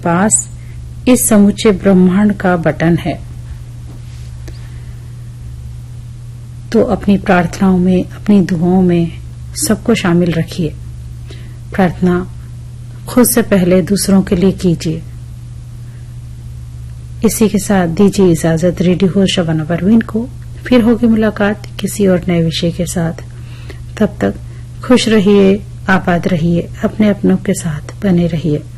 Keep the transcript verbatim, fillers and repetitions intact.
पास इस समूचे ब्रह्मांड का बटन है। तो अपनी प्रार्थनाओं में, अपनी दुआओं में सबको शामिल रखिए। प्रार्थना खुद से पहले दूसरों के लिए कीजिए। इसी के साथ दीजिए इजाजत रेडियो होस्ट शबाना परवीन को। फिर होगी मुलाकात किसी और नए विषय के साथ। तब तक खुश रहिए, आबाद रहिए, अपने अपनों के साथ बने रहिए।